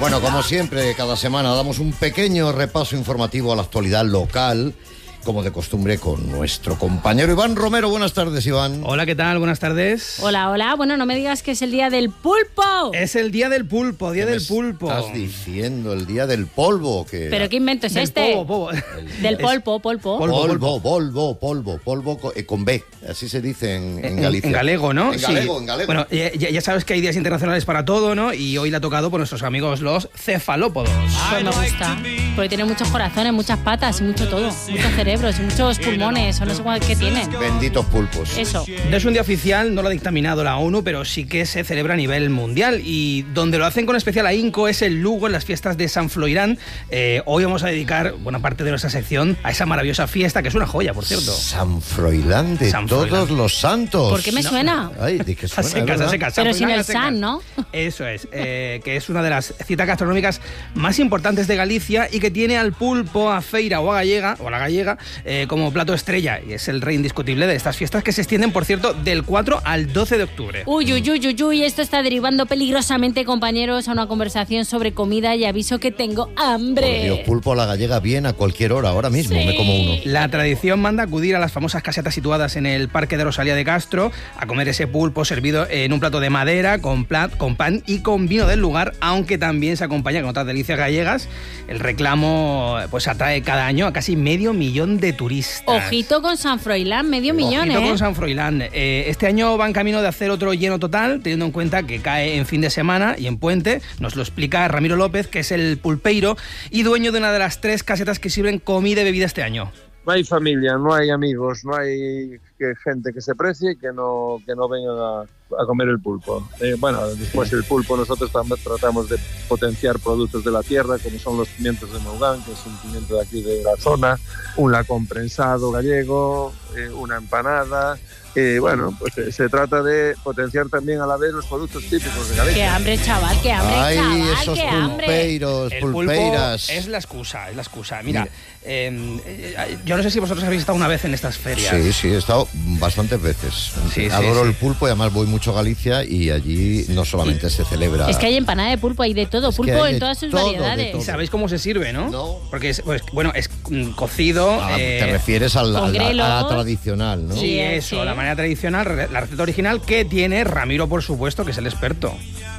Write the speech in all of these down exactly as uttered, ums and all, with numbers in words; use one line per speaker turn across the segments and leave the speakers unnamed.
Bueno, como siempre, cada semana damos un pequeño repaso informativo a la actualidad local, como de costumbre, con nuestro compañero Iván Romero. Buenas tardes, Iván.
Hola, ¿qué tal? Buenas tardes.
Hola, hola. Bueno, no me digas que es el día del pulpo.
Es el día del pulpo, día del pulpo.
Estás diciendo el día del polvo. Que...
¿Pero qué invento es
del
este?
Polvo, polvo.
El... Del polpo, polpo.
Polvo, polvo, polvo, polvo, polvo con, eh, con B. Así se dice en, en Galicia.
En, en galego, ¿no?
En galego,
sí.
en galego.
Bueno, ya, ya sabes que hay días internacionales para todo, ¿no? Y hoy le ha tocado por nuestros amigos los cefalópodos.
Pues me gusta. Porque tiene muchos corazones, muchas patas y mucho todo. Muchos cerebros y muchos pulmones, o no sé qué tienen.
Benditos pulpos.
Eso.
No es un día oficial, no lo ha dictaminado la ONU, pero sí que se celebra a nivel mundial. Y donde lo hacen con especial ahínco es en Lugo, en las fiestas de San Froilán. Eh, hoy vamos a dedicar buena parte de nuestra sección a esa maravillosa fiesta, que es una joya, por cierto.
San Froilán de
San
todos
Froilán.
Los santos.
¿Por qué me
No.
suena?
Ay, ¿de qué suena?
A secas, a secas. San
Pero sin
Froilán
el
a secas.
san, ¿no?
Eso es, eh, que es una de las citas gastronómicas más importantes de Galicia y que tiene al pulpo, a feira o a gallega, o a la gallega, eh, como plato estrella. Y es el rey indiscutible de estas fiestas, que se extienden, por cierto, del cuatro al doce de octubre.
Uy, uy, uy, uy, uy, esto está derivando peligrosamente, compañeros, a una conversación sobre comida y aviso que tengo hambre.
Por Dios, pulpo a la gallega bien a cualquier hora, ahora mismo
Sí.
me como uno.
La tradición manda acudir a las famosas casetas situadas en el Parque de Rosalía de Castro a comer ese pulpo servido en un plato de madera, con, plat, con pan y con vino del lugar, aunque también se acompaña con otras delicias gallegas. El reclamo pues atrae cada año a casi medio millón de turistas.
Ojito con San Froilán, medio millón,
Ojito
¿eh?
con San Froilán. Eh, este año van camino de hacer otro lleno total, teniendo en cuenta que cae en fin de semana y en puente. Nos lo explica Ramiro López, que es el pulpeiro y dueño de una de las tres casetas que sirven comida y bebida este año.
No hay familia, no hay amigos, no hay que gente que se precie y que no, que no vengan a, a comer el pulpo. Eh, bueno, después el pulpo nosotros también tratamos de potenciar productos de la tierra, como son los pimientos de Mougán, que es un pimiento de aquí de la zona, un lacón prensado gallego, eh, una empanada. Y bueno, pues eh, se trata de potenciar también a la vez los productos típicos de Galicia.
Qué hambre, chaval, qué hambre,
Ay,
chaval,
esos
qué hambre.
pulpeiros,
El pulpo
pulpeiras.
es la excusa, es la excusa. Mira, eh, eh, yo no sé si vosotros habéis estado una vez en estas ferias.
Sí, sí, he estado bastantes veces.
Sí, sí,
Adoro
sí.
el pulpo y además voy mucho a Galicia y allí no solamente se celebra...
Es que hay empanada de pulpo, hay de todo,
Es que
pulpo
hay
en
de
todas sus
todo, de
variedades.
todo.
¿Y sabéis cómo se sirve, no?
No.
Porque es, pues, bueno, es mm, cocido.
Ah,
eh,
te refieres a la,
con
a la- a la
grelos.
tradicional, ¿no?
Sí,
Sí,
eso,
sí.
la manera tradicional, re- la receta original que tiene Ramiro, por supuesto, que es el experto.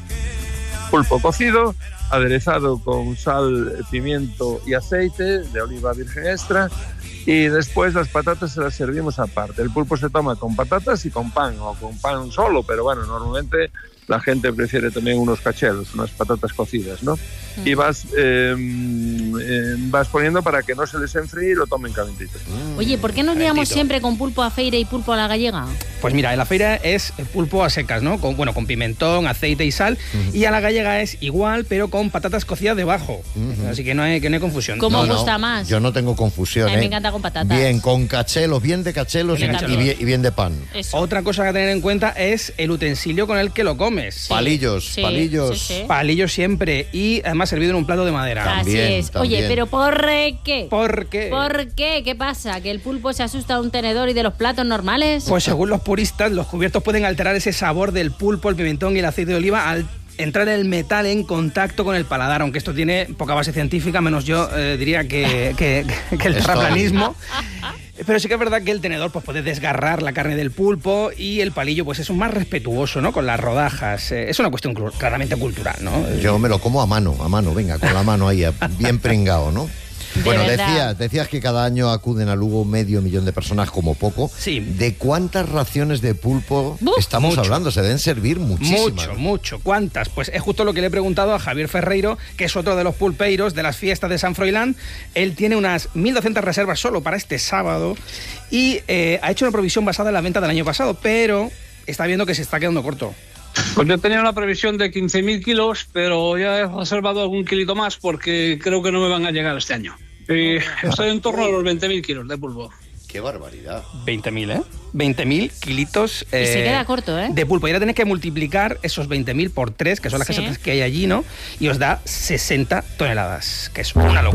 Pulpo cocido, aderezado con sal, pimiento y aceite de oliva virgen extra, y después las patatas se las servimos aparte. El pulpo se toma con patatas y con pan, o con pan solo, pero bueno, normalmente la gente prefiere también unos cachelos, unas patatas cocidas, ¿no? Y vas, eh, eh, vas poniendo para que no se les enfríe y lo tomen calentito.
Mm.
Oye, ¿por qué nos liamos
Calentito.
siempre con pulpo a feira y pulpo a la gallega?
Pues mira, en la feira es pulpo a secas, ¿no? Con, bueno, con pimentón, aceite y sal. Y a la gallega es igual, pero con patatas cocidas debajo.
Ujú.
Así que no hay, que no hay confusión.
¿Cómo
No, no,
gusta más?
Yo no tengo confusión,
A mí me
¿eh?
encanta con patatas.
Bien, con cachelos, bien de cachelos
Bien de
y,
cachelos.
bien, y bien de pan.
Eso.
Otra cosa a tener en cuenta es el utensilio con el que lo comes.
Sí,
Palillos,
sí,
palillos.
sí, sí.
Palillo siempre y además servido en un plato de madera.
Así
También,
es.
también.
Oye, pero ¿por qué?
¿Por qué?
¿Por qué? ¿Qué pasa? ¿Que el pulpo se asusta de un tenedor y de los platos normales?
Pues según los puristas, los cubiertos pueden alterar ese sabor del pulpo, el pimentón y el aceite de oliva al entrar el metal en contacto con el paladar, aunque esto tiene poca base científica, menos yo eh, diría que, que, que el
Esto-
terraplanismo. Pero sí que es verdad que el tenedor pues, puede desgarrar la carne del pulpo y el palillo pues es un más respetuoso, ¿no? Con las rodajas. Eh, es una cuestión clu- claramente cultural, ¿no?
Yo me lo como a mano, a mano, venga, con la mano ahí, bien pringado, ¿no?
De
Bueno,
verdad.
decías, decías que cada año acuden a Lugo medio millón de personas como poco.
Sí.
¿De cuántas raciones de pulpo
Buf.
estamos
Mucho.
hablando? Se deben servir muchísimas.
Mucho,
¿no?
mucho. ¿Cuántas? Pues es justo lo que le he preguntado a Javier Ferreiro, que es otro de los pulpeiros de las fiestas de San Froilán. Él tiene unas mil doscientas reservas solo para este sábado y eh, ha hecho una provisión basada en la venta del año pasado, pero está viendo que se está quedando corto.
Pues yo tenía una previsión de quince mil kilos, pero ya he reservado algún kilito más porque creo que no me van a llegar este año. Y estoy en torno a los veinte mil kilos de pulpo.
¡Qué barbaridad!
veinte mil, ¿eh? veinte mil kilitos
Y se queda corto, ¿eh?
de pulpo. Y ahora tenéis que multiplicar esos veinte mil por tres, que son las
Sí.
casetas que hay allí, ¿no? Y os da sesenta toneladas, que es una locura.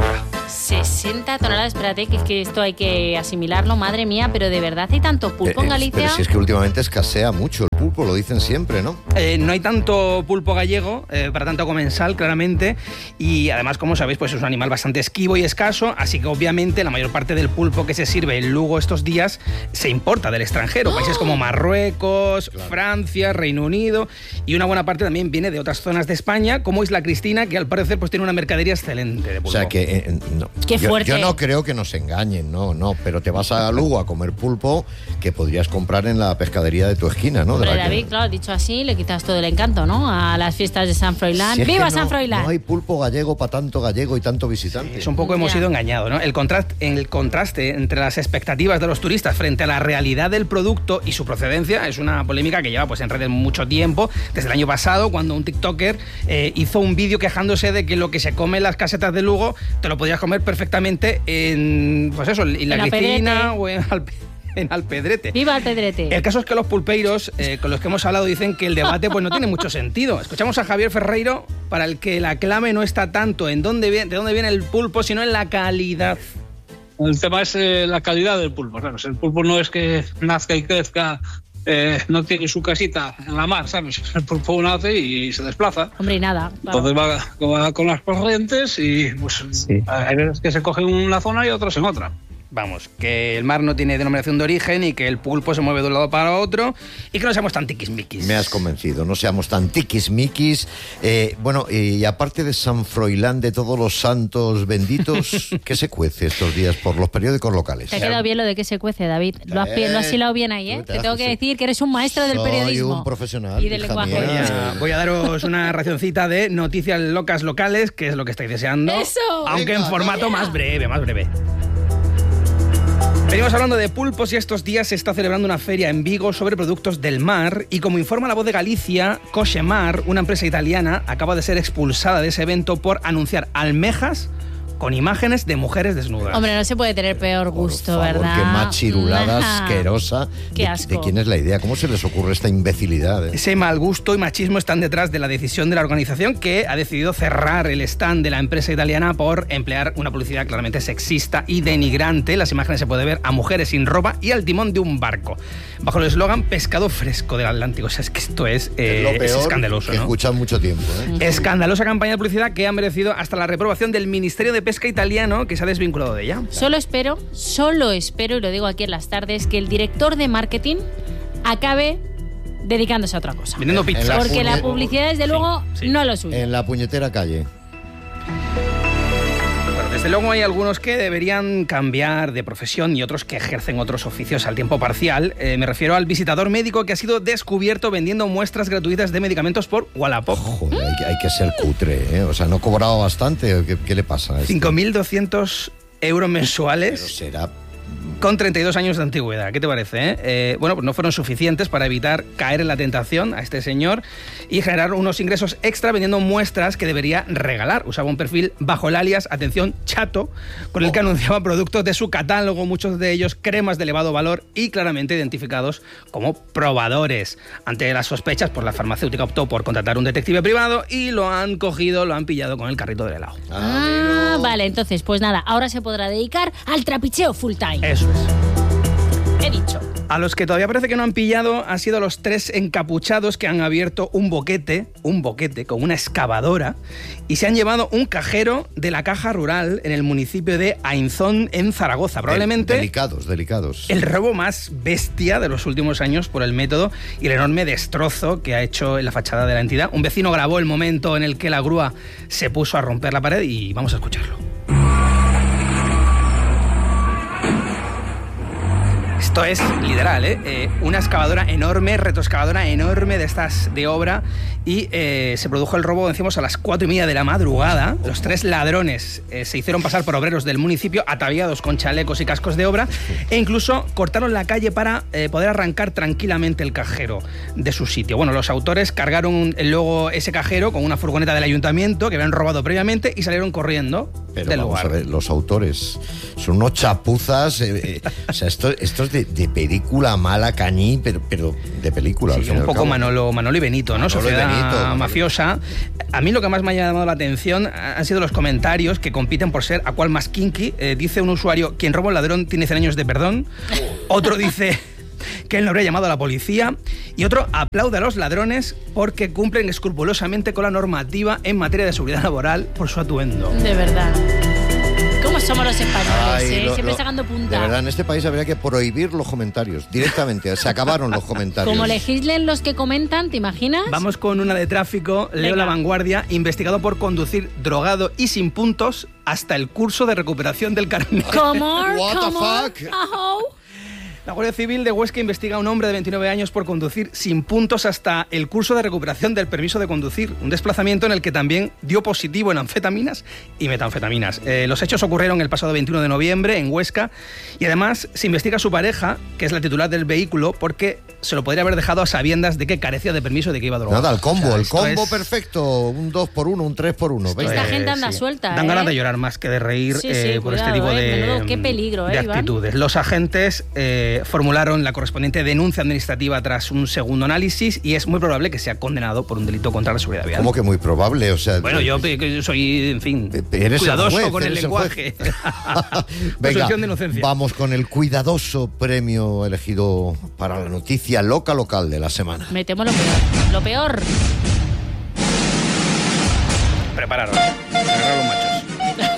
sesenta toneladas, espérate, que es que esto hay que asimilarlo, madre mía, pero de verdad hay tanto pulpo
Eh,
en
eh,
Galicia.
Pero si es que últimamente escasea mucho el pulpo, lo dicen siempre, ¿no?
Eh, no hay tanto pulpo gallego, eh, para tanto comensal, claramente, y además, como sabéis, pues es un animal bastante esquivo y escaso, así que obviamente la mayor parte del pulpo que se sirve en Lugo estos días se importa del extranjero, países como Marruecos,
Claro.
Francia, Reino Unido, y una buena parte también viene de otras zonas de España, como Isla Cristina, que al parecer pues tiene una mercadería excelente de pulpo.
O sea que eh, no.
Qué
yo,
fuerte.
yo no creo que nos engañen, no, no, pero te vas a Lugo a comer pulpo que podrías comprar en la pescadería de tu esquina, ¿no? De
Hombre,
la que-
David, claro, dicho así, le quitas todo el encanto, ¿no? A las fiestas de San Froilán.
Si es que
¡Viva
no-
San Froilán!
No hay pulpo gallego para tanto gallego y tanto visitante.
Es un poco hemos
Ya.
sido engañados, ¿no? El contraste, el contraste entre las expectativas de los turistas frente a la realidad del producto y su procedencia es una polémica que lleva pues en redes mucho tiempo, desde el año pasado, cuando un tiktoker eh, hizo un vídeo quejándose de que lo que se come en las casetas de Lugo te lo podías comer perfectamente en, pues eso, en la
En
Cristina
Alpedrete.
o en, Alpe- en Alpedrete.
¡Viva el Pedrete!
El caso es que los pulpeiros eh, con los que hemos hablado dicen que el debate pues no tiene mucho sentido. Escuchamos a Javier Ferreiro, para el que la clave no está tanto en dónde viene, de dónde viene el pulpo, sino en la calidad.
El tema es eh, la calidad del pulpo, ¿sabes? El pulpo no es que nazca y crezca, eh, no tiene su casita en la mar, ¿sabes? El pulpo nace y se desplaza.
Hombre, y nada. claro.
Entonces va, va con las corrientes y pues hay veces que se coge en una zona y otras en otra.
Vamos, que el mar no tiene denominación de origen y que el pulpo se mueve de un lado para otro y que no seamos tan tiquismiquis.
Me has convencido, no seamos tan tiquismiquis. Eh, bueno, y aparte de San Froilán, de todos los santos benditos, ¿qué se cuece estos días por los periódicos locales?
Te ha quedado bien lo de que se cuece, David. Lo has,
Eh,
lo has hilado bien ahí, ¿eh?
tú te
Te tengo
haces-
que decir que eres un maestro del
Soy
periodismo.
un profesional,
Y del
hija
lenguaje.
mía.
Ya, voy a daros una racioncita de noticias locas locales, que es lo que estáis deseando.
¡Eso!
Aunque
Venga,
en formato
venga.
más breve, más breve. Venimos hablando de pulpos y estos días se está celebrando una feria en Vigo sobre productos del mar y como informa La Voz de Galicia, Coxemar, una empresa italiana, acaba de ser expulsada de ese evento por anunciar almejas con imágenes de mujeres desnudas.
Hombre, no se puede tener peor
Por
gusto,
favor,
¿verdad?
qué machirulada
Nah.
asquerosa.
Qué
¿De,
asco.
de quién es la idea? ¿Cómo se les ocurre esta imbecilidad? eh?
Ese mal gusto y machismo están detrás de la decisión de la organización que ha decidido cerrar el stand de la empresa italiana por emplear una publicidad claramente sexista y denigrante. Las imágenes se puede ver a mujeres sin ropa y al timón de un barco. Bajo el eslogan pescado fresco del Atlántico. O sea, es que esto es, eh,
es lo
es
peor
escandaloso,
que
¿no?
escuchan mucho tiempo. ¿eh?
Escandalosa campaña de publicidad que ha merecido hasta la reprobación del Ministerio de Pesca italiano, que se ha desvinculado de ella.
Solo espero, solo espero, y lo digo aquí en las tardes, que el director de marketing acabe dedicándose a otra cosa.
Vendiendo
En
pizza.
la
Porque la
puñe-
publicidad, desde
Sí,
luego,
sí.
no es lo suyo.
En la puñetera calle.
Bueno, desde luego hay algunos que deberían cambiar de profesión y otros que ejercen otros oficios al tiempo parcial. Eh, me refiero al visitador médico que ha sido descubierto vendiendo muestras gratuitas de medicamentos por Wallapop.
Joder, hay, que- hay que ser cutre, ¿eh? O sea, ¿no cobraba bastante? ¿Qué, qué le pasa a este?
cinco mil doscientos euros
Pero
mensuales
será...
con treinta y dos años de antigüedad. ¿Qué te parece? Eh? Eh, bueno, pues no fueron suficientes para evitar caer en la tentación a este señor y generar unos ingresos extra vendiendo muestras que debería regalar. Usaba un perfil bajo el alias, atención, chato, con el que anunciaba productos de su catálogo, muchos de ellos cremas de elevado valor y claramente identificados como probadores. Ante las sospechas, pues la farmacéutica optó por contratar un detective privado y lo han cogido, lo han pillado con el carrito del helado.
Ah, vale, entonces, pues nada, ahora se podrá dedicar al trapicheo full time.
Eso es.
He dicho.
A los que todavía parece que no han pillado han sido los tres encapuchados que han abierto un boquete, un boquete con una excavadora y se han llevado un cajero de la caja rural en el municipio de Ainzón, en Zaragoza. Probablemente
Delicados, delicados.
el robo más bestia de los últimos años por el método y el enorme destrozo que ha hecho en la fachada de la entidad. Un vecino grabó el momento en el que la grúa se puso a romper la pared y vamos a escucharlo. Esto es literal, ¿eh? Eh, una excavadora enorme, retroexcavadora enorme de estas de obra y eh, se produjo el robo, decimos, a las cuatro y media de la madrugada. Los tres ladrones eh, se hicieron pasar por obreros del municipio ataviados con chalecos y cascos de obra e incluso cortaron la calle para eh, poder arrancar tranquilamente el cajero de su sitio. Bueno, los autores cargaron luego ese cajero con una furgoneta del ayuntamiento que habían robado previamente y salieron corriendo
Pero
del
vamos
lugar.
a ver, los autores son unos chapuzas. eh, eh, o sea, esto, esto es de, de película mala, cañí, pero, pero de película. al
Sí,
fin y
un
al
poco
cabo.
Manolo, Manolo y Benito, ¿no?
Manolo y
Sociedad
bonito,
mafiosa. A mí lo que más me ha llamado la atención han sido los comentarios que compiten por ser a cuál más kinky. Eh, dice un usuario, quien roba un ladrón tiene cien años de perdón. Otro dice que él no habría llamado a la policía. Y otro aplaude a los ladrones porque cumplen escrupulosamente con la normativa en materia de seguridad laboral por su atuendo.
De verdad. ¿Cómo somos los españoles?
Ay,
eh?
lo,
Siempre
lo,
sacando punta.
De verdad, en este país habría que prohibir los comentarios directamente. Se acabaron los comentarios.
Como legislen los que comentan, ¿te imaginas?
Vamos con una de tráfico. Leo
Venga.
La Vanguardia, investigado por conducir drogado y sin puntos hasta el curso de recuperación del carnet.
¿Cómo?
What the
¿Cómo?
fuck?
Ajo.
La Guardia Civil de Huesca investiga a un hombre de veintinueve años por conducir sin puntos hasta el curso de recuperación del permiso de conducir. Un desplazamiento en el que también dio positivo en anfetaminas y metanfetaminas. Eh, los hechos ocurrieron el pasado veintiuno de noviembre en Huesca y además se investiga a su pareja, que es la titular del vehículo, porque se lo podría haber dejado a sabiendas de que carecía de permiso y de que iba drogado.
Nada, el combo,
O sea,
el
esto
combo
es-
perfecto. Un dos por uno, un tres por uno.
esto
Venga.
Esta
es-
gente anda
sí.
suelta,
Dan
¿eh?
ganas de llorar más que de reír
Sí,
eh,
sí,
por
cuidado,
este tipo
eh,
de,
menudo, qué peligro,
de
eh, Iván.
actitudes. Los agentes eh, formularon la correspondiente denuncia administrativa tras un segundo análisis y es muy probable que sea condenado por un delito contra la seguridad vial.
¿Cómo que muy probable? O sea,
Bueno, yo eh, que soy, en fin,
Eres el
cuidadoso
juez,
con el
eres el
lenguaje.
Venga,
Presunción de inocencia.
vamos con el cuidadoso premio elegido para la noticia loca local de la semana.
Metemos lo peor. Lo peor.
Prepararos.